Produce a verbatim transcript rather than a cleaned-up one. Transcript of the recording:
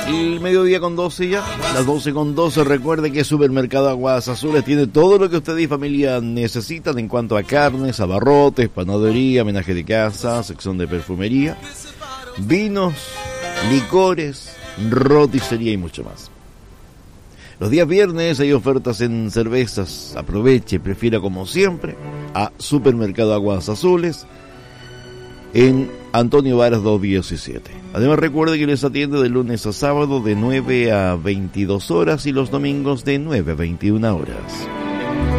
El mediodía con doce ya, las doce con doce. Recuerde que Supermercado Aguas Azules tiene todo lo que usted y familia necesitan en cuanto a carnes, abarrotes, panadería, menaje de casa, sección de perfumería, vinos, licores, roticería y mucho más. Los días viernes hay ofertas en cervezas. Aproveche, prefiera como siempre a Supermercado Aguas Azules en Antonio Varas doscientos diecisiete. Además recuerde que les atiende de lunes a sábado de nueve a veintidós horas y los domingos de nueve a veintiuna horas.